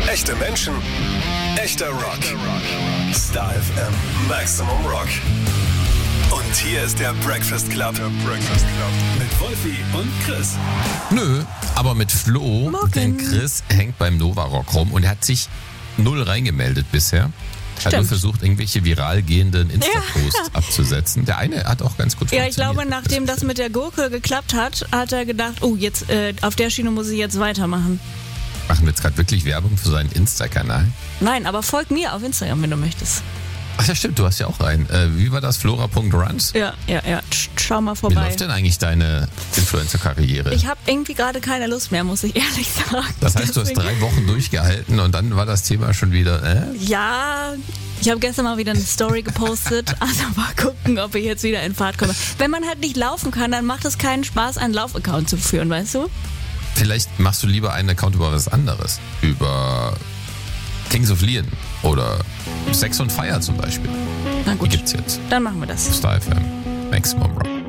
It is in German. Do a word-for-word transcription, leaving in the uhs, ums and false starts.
Echte Menschen, echter Rock. Star F M Maximum Rock. Und hier ist der Breakfast Club. Der Breakfast Club. Mit Wolfi und Chris. Nö, aber mit Flo, Morgen. denn Chris hängt beim Nova Rock rum und er hat sich null reingemeldet bisher. Er hat nur versucht, irgendwelche viral gehenden Insta-Posts Ja. abzusetzen. Der eine hat auch ganz gut Ja, funktioniert. ich glaube, nachdem das mit der Gurke geklappt hat, hat er gedacht, oh, jetzt äh, auf der Schiene muss ich jetzt weitermachen. Machen wir jetzt gerade wirklich Werbung für seinen Insta-Kanal? Nein, aber folg mir auf Instagram, wenn du möchtest. Ach ja, stimmt, du hast ja auch einen. Äh, wie war das? Flora Punkt runs? Ja, ja, ja. Sch- Schau mal Wie vorbei. läuft denn eigentlich deine Influencer-Karriere? Ich habe irgendwie gerade keine Lust mehr, muss ich ehrlich sagen. Das heißt, du hast Deswegen- drei Wochen durchgehalten und dann war das Thema schon wieder, äh? Ja, ich habe gestern mal wieder eine Story gepostet. Also mal gucken, ob ich jetzt wieder in Fahrt komme. Wenn man halt nicht laufen kann, dann macht es keinen Spaß, einen Laufaccount zu führen, weißt du? Vielleicht machst du lieber einen Account über was anderes. Über Kings of Leon oder Sex on Fire zum Beispiel. Na Die gut, gibt's jetzt. dann machen wir das. Star F M. Maximum Rock.